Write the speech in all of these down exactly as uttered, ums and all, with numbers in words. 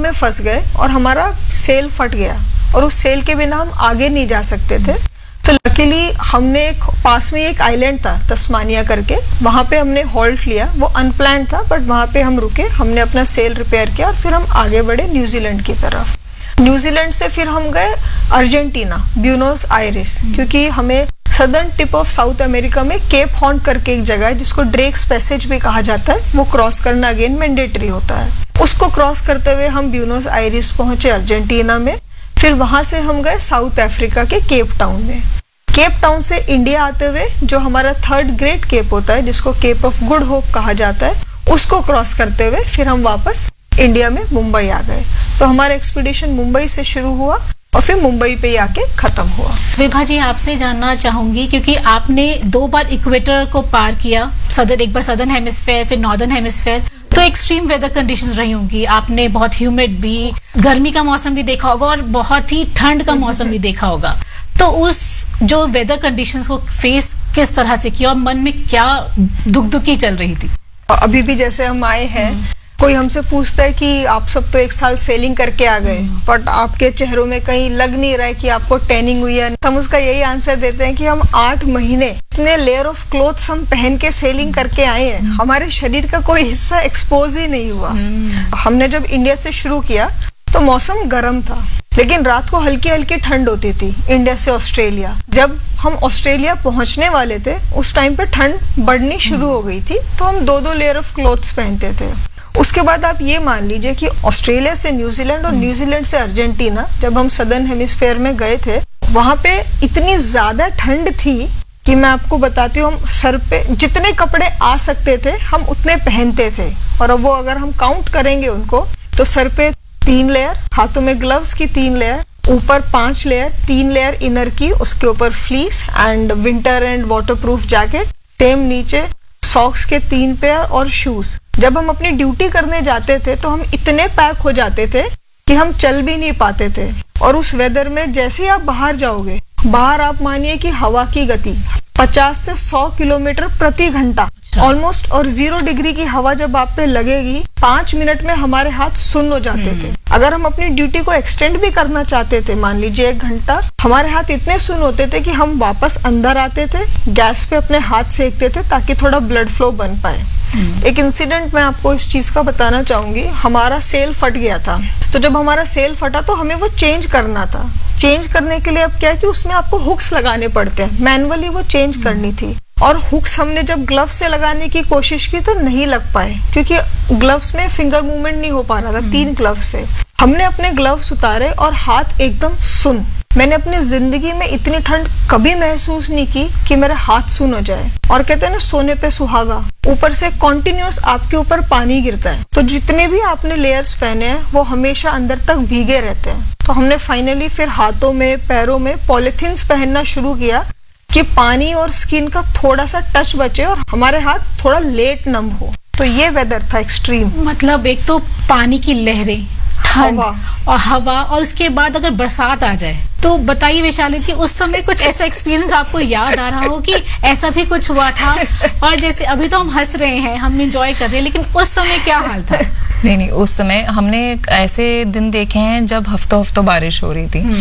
में फंस गए और हमारा सेल फट गया और उस सेल के बिना हम आगे नहीं जा सकते थे। तो लकीली हमने एक पास में एक आइलैंड था तस्मानिया करके, वहाँ पे हमने हॉल्ट लिया। वो अनप्लान्ड था बट वहाँ पे हम रुके, हमने अपना सेल रिपेयर किया और फिर हम आगे बढ़े न्यूजीलैंड की तरफ। न्यूजीलैंड से फिर हम गए अर्जेंटीना, ब्यूनोस आयरेस, क्योंकि हमें southern tip of south America में केप हॉर्न करके एक जगह है जिसको ड्रेक्स पैसेज भी कहा जाता है, वो क्रॉस करना अगेन मैंडेटरी होता है। उसको क्रॉस करते हुए हम ब्यूनोस आयरेस पहुंचे अर्जेंटीना में। फिर वहां से हम गए साउथ अफ्रीका के केप टाउन में। केप टाउन से इंडिया आते हुए जो हमारा थर्ड ग्रेट केप होता है जिसको केप ऑफ गुड होप कहा जाता है, उसको क्रॉस करते हुए फिर हम वापस इंडिया में मुंबई आ गए। तो हमारा एक्सपीडिशन मुंबई से शुरू हुआ और फिर मुंबई पे आके खत्म हुआ। विभा जी, आपसे जानना चाहूंगी क्योंकि आपने दो बार इक्वेटर को पार किया, सदर एक बार सदर्न हेमिस्फेयर फिर नॉर्दर्न हेमिस्फेयर, तो एक्सट्रीम वेदर कंडीशंस रही होंगी। आपने बहुत ह्यूमिड भी, गर्मी का मौसम भी देखा होगा और बहुत ही ठंड का मौसम भी देखा होगा। तो उस जो वेदर कंडीशंस को फेस किस तरह से किया और मन में क्या दुख दुखी चल रही थी? अभी भी जैसे हम आए हैं, कोई हमसे पूछता है कि आप सब तो एक साल सेलिंग करके आ गए बट आपके चेहरों में कहीं लग नहीं रहा है कि आपको टैनिंग हुई है। हम उसका यही आंसर देते हैं कि हम आठ महीने इतने लेयर ऑफ क्लोथ्स हम पहन के सेलिंग करके आए हैं, हमारे शरीर का कोई हिस्सा एक्सपोज ही नहीं हुआ। हमने जब इंडिया से शुरू किया तो मौसम गर्म था लेकिन रात को हल्की हल्की ठंड होती थी। इंडिया से ऑस्ट्रेलिया, जब हम ऑस्ट्रेलिया पहुंचने वाले थे उस टाइम पे ठंड बढ़नी शुरू हो गई थी, तो हम दो दो लेयर ऑफ क्लोथ्स पहनते थे। उसके बाद आप ये मान लीजिए कि ऑस्ट्रेलिया से न्यूजीलैंड और न्यूजीलैंड से अर्जेंटीना, जब हम सदर्न हेमिस्फेयर में गए थे, वहां पे इतनी ज्यादा ठंड थी कि मैं आपको बताती हूँ, हम सर पे जितने कपड़े आ सकते थे हम उतने पहनते थे। और अब वो अगर हम काउंट करेंगे उनको तो सर पे तीन लेयर, हाथों में ग्लव्स की तीन लेयर, ऊपर पांच लेयर, तीन लेयर इनर की, उसके ऊपर fleece and winter and waterproof jacket, same नीचे सॉक्स के तीन पेयर और शूज। जब हम अपनी ड्यूटी करने जाते थे तो हम इतने पैक हो जाते थे कि हम चल भी नहीं पाते थे। और उस वेदर में जैसे ही आप बाहर जाओगे, बाहर आप मानिए कि हवा की गति पचास से सौ किलोमीटर प्रति घंटा ऑलमोस्ट, और जीरो डिग्री की हवा जब आप पे लगेगी, पांच मिनट में हमारे हाथ सुन्न हो जाते थे। अगर हम अपनी ड्यूटी को एक्सटेंड भी करना चाहते थे, मान लीजिए एक घंटा, हमारे हाथ इतने सुन्न होते थे कि हम वापस अंदर आते थे, गैस पे अपने हाथ सेकते थे ताकि थोड़ा ब्लड फ्लो बन पाए। एक इंसिडेंट मैं आपको इस चीज का बताना चाहूंगी। हमारा सेल फट गया था, तो जब हमारा सेल फटा तो हमें वो चेंज करना था। चेंज करने के लिए अब क्या है कि उसमें आपको हुक्स लगाने पड़ते हैं, मैनुअली वो चेंज करनी थी। और हुक्स हमने जब ग्लव्स से लगाने की कोशिश की तो नहीं लग पाए क्योंकि ग्लव्स में फिंगर मूवमेंट नहीं हो पा रहा था तीन ग्लव्स से। हमने अपने ग्लव्स उतारे और हाथ एकदम सुन्न। मैंने अपनी जिंदगी में इतनी ठंड कभी महसूस नहीं की कि मेरा हाथ सुन्न हो जाए। और कहते हैं ना, सोने पे सुहागा, ऊपर से कॉन्टिन्यूस आपके ऊपर पानी गिरता है, तो जितने भी आपने लेयर्स पहने हैं वो हमेशा अंदर तक भीगे रहते हैं। तो हमने फाइनली फिर हाथों में, पैरों में पॉलिथीन्स पहनना शुरू किया कि पानी और स्किन का थोड़ा सा टच बचे और हमारे हाथ थोड़ा लेट नम हो। तो ये वेदर था एक्सट्रीम। मतलब एक तो पानी की लहरें, ठंड और हवा, और उसके बाद अगर बरसात आ जाए तो बताइए वैशाली जी, उस समय कुछ ऐसा एक्सपीरियंस आपको याद आ रहा हो कि ऐसा भी कुछ हुआ था? और जैसे अभी तो हम हंस रहे हैं, हम एंजॉय कर रहे हैं, लेकिन उस समय क्या हाल था? नहीं नहीं, उस समय हमने ऐसे दिन देखे हैं जब हफ्तों हफ्तों बारिश हो रही थी।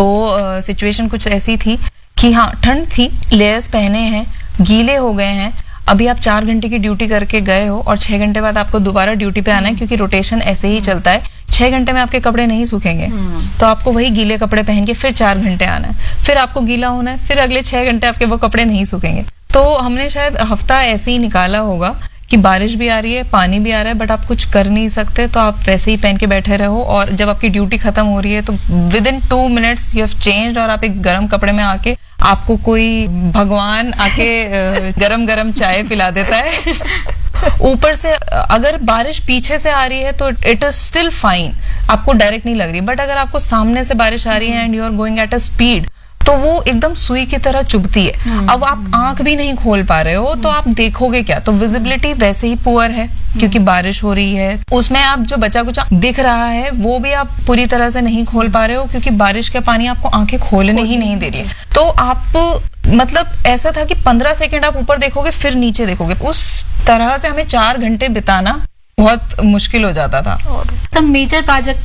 तो सिचुएशन कुछ ऐसी थी कि हाँ, ठंड थी, लेयर्स पहने हैं, गीले हो गए हैं। अभी आप चार घंटे की ड्यूटी करके गए हो और छह घंटे बाद आपको दोबारा ड्यूटी पे आना है क्योंकि रोटेशन ऐसे ही चलता है। छह घंटे में आपके कपड़े नहीं सूखेंगे, तो आपको वही गीले कपड़े पहन के फिर चार घंटे आना है, फिर आपको गीला होना है, फिर अगले छह घंटे आपके वो कपड़े नहीं सूखेंगे। तो हमने शायद हफ्ता ऐसे ही निकाला होगा कि बारिश भी आ रही है, पानी भी आ रहा है, बट आप कुछ कर नहीं सकते, तो आप वैसे ही पहन के बैठे रहो। और जब आपकी ड्यूटी खत्म हो रही है तो with in two minutes you have changed और आप एक गर्म कपड़े में आके, आपको कोई भगवान आके गरम गरम चाय पिला देता है। ऊपर से अगर बारिश पीछे से आ रही है तो इट इज स्टिल फाइन, आपको डायरेक्ट नहीं लग रही, बट अगर आपको सामने से बारिश आ रही है and you are going at a speed, तो वो एकदम सुई की तरह चुभती है। अब आप आंख भी नहीं खोल पा रहे हो तो आप देखोगे क्या? तो विजिबिलिटी वैसे ही पुअर है क्योंकि बारिश हो रही है। उसमें आप जो बचा कुछ दिख रहा है वो भी आप पूरी तरह से नहीं खोल पा रहे हो क्योंकि बारिश का पानी आपको आंखें खोलने ही नहीं दे रही है। तो आप, मतलब ऐसा था कि पंद्रह सेकंड आप ऊपर देखोगे फिर नीचे देखोगे। उस तरह से हमें चार घंटे बिताना बहुत मुश्किल हो जाता था। तो मेजर प्रोजेक्ट